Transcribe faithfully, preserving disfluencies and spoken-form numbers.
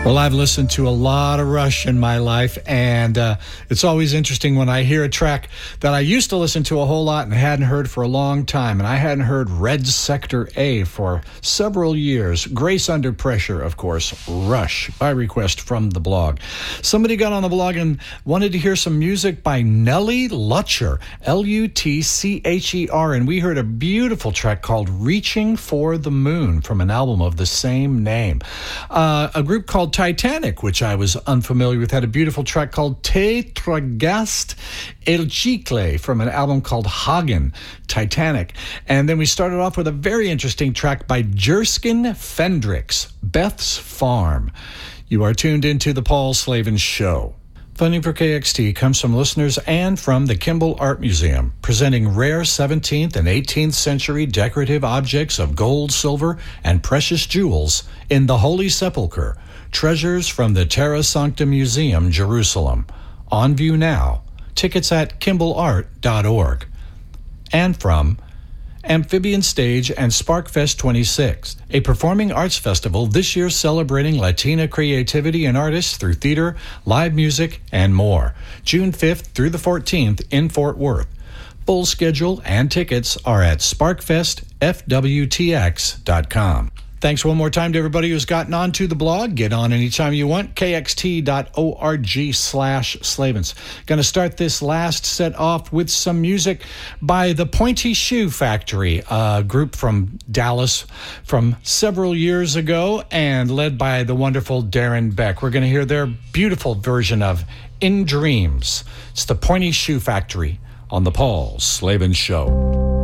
Well, I've listened to a lot of Rush in my life, and uh, it's always interesting when I hear a track that I used to listen to a whole lot and hadn't heard for a long time. And I hadn't heard Red Sector A for several years. Grace Under Pressure, of course, Rush, by request from the blog. Somebody got on the blog and wanted to hear some music by Nellie Lutcher, L U T C H E R, and we heard a beautiful track called Reaching for the Moon from an album of the same name. Uh, a group called Titanic, which I was unfamiliar with, had a beautiful track called Te Tragaste el Chicle from an album called Hagen, Titanic. And then we started off with a very interesting track by Jerskin Fendrix, Beth's Farm. You are tuned into the Paul Slavin Show. Funding for K X T comes from listeners and from the Kimball Art Museum, presenting rare seventeenth and eighteenth century decorative objects of gold, silver, and precious jewels in the Holy Sepulchre, treasures from the Terra Sancta Museum, Jerusalem. On view now. Tickets at kimball art dot org. And from Amphibian Stage and Sparkfest twenty-six, a performing arts festival this year celebrating Latina creativity and artists through theater, live music, and more. June fifth through the fourteenth in Fort Worth. Full schedule and tickets are at sparkfest f w t x dot com. Thanks one more time to everybody who's gotten onto the blog. Get on anytime you want. k x t dot org slash Slavins. Going to start this last set off with some music by the Pointy Shoe Factory, a group from Dallas from several years ago and led by the wonderful Darren Beck. We're going to hear their beautiful version of In Dreams. It's the Pointy Shoe Factory on the Paul Slavin Show.